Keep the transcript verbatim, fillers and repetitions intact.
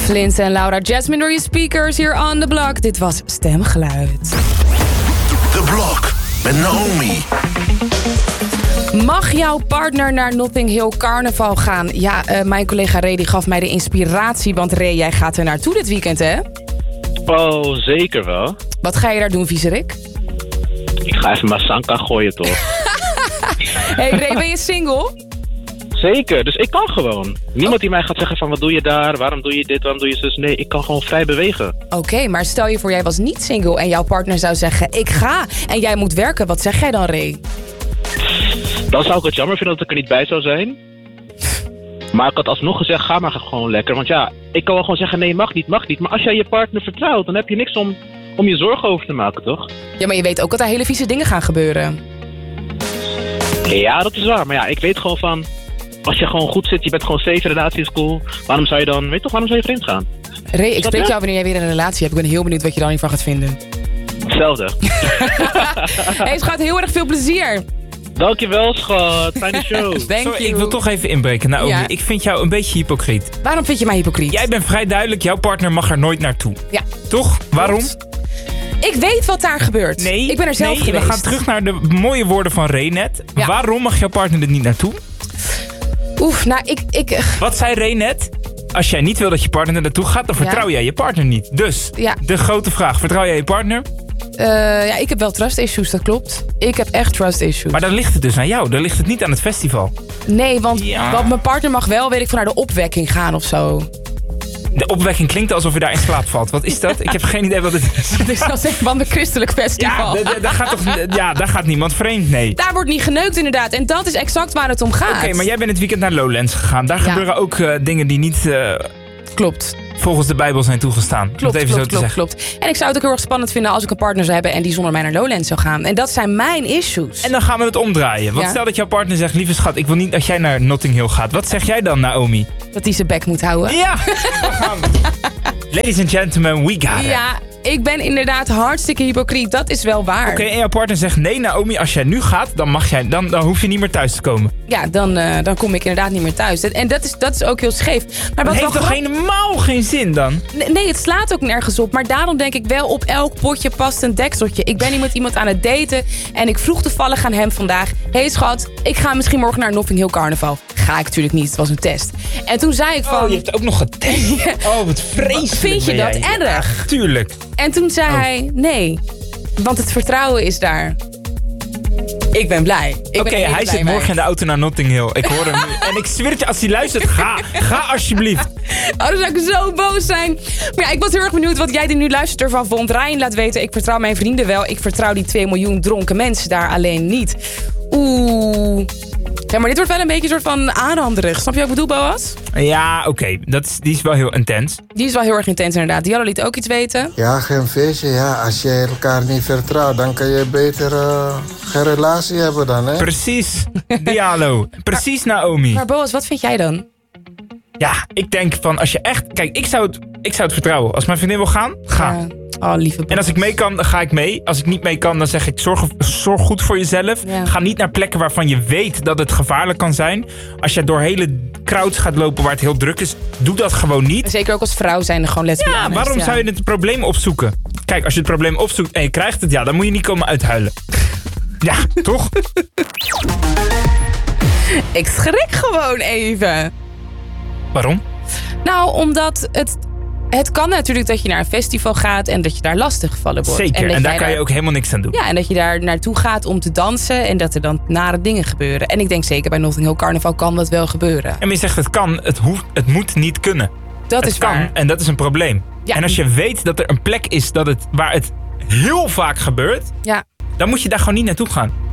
Flint en Laura Jasmine door je speakers hier on the block. Dit was Stemgeluid. The Block met Naomi. Mag jouw partner naar Notting Hill Carnaval gaan? Ja, uh, mijn collega Ray die gaf mij de inspiratie. Want Ray, jij gaat er naartoe dit weekend, hè? Oh, zeker wel. Wat ga je daar doen, viezerik? Ik ga even Masanka gooien, toch? Hey Ray, ben je single? Zeker, dus ik kan gewoon. Niemand die mij gaat zeggen van wat doe je daar, waarom doe je dit, waarom doe je zus. Nee, ik kan gewoon vrij bewegen. Oké, okay, maar stel je voor jij was niet single en jouw partner zou zeggen ik ga en jij moet werken. Wat zeg jij dan, Ray? Dan zou ik het jammer vinden dat ik er niet bij zou zijn. Maar ik had alsnog gezegd, ga maar gewoon lekker. Want ja, ik kan wel gewoon zeggen nee, mag niet, mag niet. Maar als jij je partner vertrouwt, dan heb je niks om, om je zorgen over te maken, toch? Ja, maar je weet ook dat er hele vieze dingen gaan gebeuren. Ja, dat is waar. Maar ja, ik weet gewoon van... Als je gewoon goed zit, je bent gewoon safe, de relatie is cool. Waarom zou je dan, weet je toch, waarom zou je vreemd gaan? Ray, ik spreek jou wanneer jij weer een relatie hebt. Ik ben heel benieuwd wat je dan hiervan gaat vinden. Hetzelfde. Hey schat, heel erg veel plezier. Dankjewel schat, fijne show. Thank Sorry, you. ik wil toch even inbreken, Naomi. Ja. Ik vind jou een beetje hypocriet. Waarom vind je mij hypocriet? Jij bent vrij duidelijk, jouw partner mag er nooit naartoe. Ja. Toch? Waarom? Ik weet wat daar gebeurt. Nee, ik ben er zelf nee, geweest. we gaan terug naar de mooie woorden van Ray net. Ja. Waarom mag jouw partner er niet naartoe? Oef, nou ik... ik Wat zei Ray net? Als jij niet wil dat je partner er naartoe gaat, dan vertrouw ja. jij je partner niet. Dus, Ja. de grote vraag, vertrouw jij je partner? Uh, ja, ik heb wel trust issues, dat klopt. Ik heb echt trust issues. Maar dan ligt het dus aan jou, dan ligt het niet aan het festival. Nee, want, Ja. want mijn partner mag wel, weet ik, van naar de opwekking gaan of zo. De opwekking klinkt alsof je daar in slaap valt. Wat is dat? Ik heb geen idee wat het is. Dat is dan zeg van de christelijk festival. Ja, d- d- daar gaat toch, ja, daar gaat niemand vreemd, nee. Daar wordt niet geneukt inderdaad. En dat is exact waar het om gaat. Oké, maar jij bent het weekend naar Lowlands gegaan. Daar Ja. gebeuren ook uh, dingen die niet uh, Klopt. volgens de Bijbel zijn toegestaan. Om Klopt, het even klopt, zo te klopt, zeggen. klopt. En ik zou het ook heel erg spannend vinden als ik een partner zou hebben en die zonder mij naar Lowlands zou gaan. En dat zijn mijn issues. En dan gaan we het omdraaien. Want Ja. stel dat jouw partner zegt, lieve schat, ik wil niet dat jij naar Notting Hill gaat. Wat zeg jij dan, Naomi? Dat hij zijn bek moet houden. Ja, we gaan. Ladies and gentlemen, we got it. Ja, ik ben inderdaad hartstikke hypocriet. Dat is wel waar. Oké, okay, en jouw partner zegt, nee Naomi, als jij nu gaat, dan, mag jij, dan, dan hoef je niet meer thuis te komen. Ja, dan, uh, dan kom ik inderdaad niet meer thuis. En dat is, dat is ook heel scheef. Maar Dat wat heeft wel toch grap- helemaal geen zin dan? Nee, nee, het slaat ook nergens op. Maar daarom denk ik wel, op elk potje past een dekseltje. Ik ben hier met iemand aan het daten. En ik vroeg toevallig aan hem vandaag. Hé hey, schat, ik ga misschien morgen naar Notting Hill Carnaval. Ga ik natuurlijk niet, het was een test. En toen zei ik van... Oh, je hebt ook nog getest. Oh, wat vreselijk. Vind je ben dat jij. erg? Ja, tuurlijk. En toen zei Oh. hij, nee. Want het vertrouwen is daar. Ik ben blij. Oké, okay, hij zit morgen in de auto naar Notting Hill. Ik hoor hem nu. En ik zweer het je, als hij luistert, ga. Ga alsjeblieft. Oh, dan zou ik zo boos zijn. Maar ja, ik was heel erg benieuwd wat jij die nu luistert ervan vond. Ryan laat weten, ik vertrouw mijn vrienden wel. Ik vertrouw die twee miljoen dronken mensen daar alleen niet. Oeh. Ja, maar dit wordt wel een beetje een soort van aanranderig. Snap je wat ik bedoel, Boas? Ja, oké. Okay. Is, die is wel heel intens. Die is wel heel erg intens inderdaad. Diallo liet ook iets weten. Ja, geen feestje. Ja, als je elkaar niet vertrouwt, dan kan je beter uh, geen relatie hebben dan, hè? Precies. Diallo. Precies, Naomi. Maar Boas, wat vind jij dan? Ja, ik denk van als je echt... Kijk, ik zou het, ik zou het vertrouwen. Als mijn vriendin wil gaan, ga. Ja. Oh, lieve Boas. En als ik mee kan, dan ga ik mee. Als ik niet mee kan, dan zeg ik zorg, zorg goed voor jezelf. Ja. Ga niet naar plekken waarvan je weet dat het gevaarlijk kan zijn. Als je door hele crowds gaat lopen waar het heel druk is, doe dat gewoon niet. Zeker ook als vrouw zijn er gewoon lesbisch. Ja, waarom ja. zou je het probleem opzoeken? Kijk, als je het probleem opzoekt en je krijgt het, ja, dan moet je niet komen uithuilen. Ja, toch? Ik schrik gewoon even. Waarom? Nou, omdat het... Het kan natuurlijk dat je naar een festival gaat en dat je daar lastiggevallen wordt. Zeker, en, en daar kan je ook helemaal niks aan doen. Ja, en dat je daar naartoe gaat om te dansen en dat er dan nare dingen gebeuren. En ik denk zeker bij Notting Hill Carnaval kan dat wel gebeuren. En je zegt het kan, het, hoeft, het moet niet kunnen. Dat het is kan, waar. En dat is een probleem. Ja. En als je weet dat er een plek is dat het, waar het heel vaak gebeurt, Ja. dan moet je daar gewoon niet naartoe gaan.